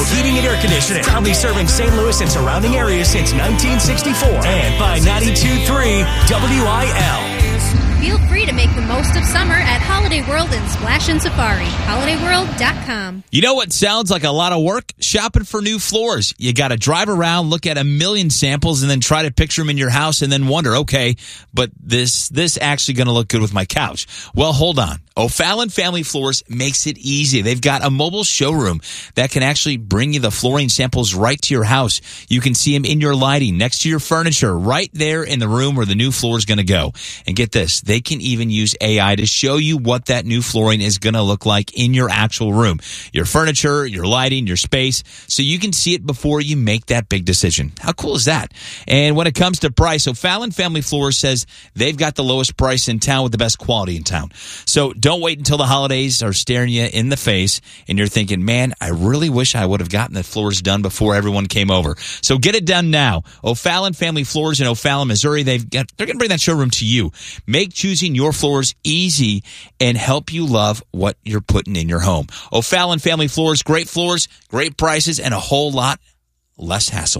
Heating and Air Conditioning. Proudly serving St. Louis and surrounding areas since 1964. And by 92.3 WIL. Feel free to make the most of summer at Holiday World in Splash and Safari. HolidayWorld.com. You know what sounds like a lot of work? Shopping for new floors. You got to drive around, look at a million samples, and then try to picture them in your house and then wonder, okay, but this actually going to look good with my couch. Well, hold on. O'Fallon Family Floors makes it easy. They've got a mobile showroom that can actually bring you the flooring samples right to your house. You can see them in your lighting, next to your furniture, right there in the room where the new floor is going to go. And get this, they can even use AI to show you what that new flooring is going to look like in your actual room. Your furniture, your lighting, your space, so you can see it before you make that big decision. How cool is that? And when it comes to price, O'Fallon Family Floors says they've got the lowest price in town with the best quality in town. So don't wait until the holidays are staring you in the face and you're thinking, man, I really wish I would have gotten the floors done before everyone came over. So get it done now. O'Fallon Family Floors in O'Fallon, Missouri, they're going to bring that showroom to you. Make choosing your floors easy and help you love what you're putting in your home. O'Fallon Family Floors, great prices, and a whole lot less hassle.